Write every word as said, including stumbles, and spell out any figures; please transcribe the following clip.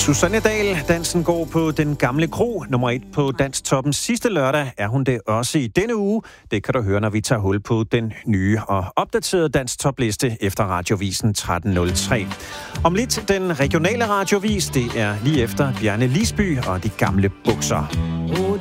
Susanne Dahl, dansen går på Den Gamle Kro. Nummer et på Dansktoppen sidste lørdag er hun det også i denne uge. Det kan du høre, når vi tager hul på den nye og opdaterede Dansktopliste efter Radiovisen tretten nul tre. Om lidt den regionale radiovis, det er lige efter Bjarne Lisby og De Gamle Bukser.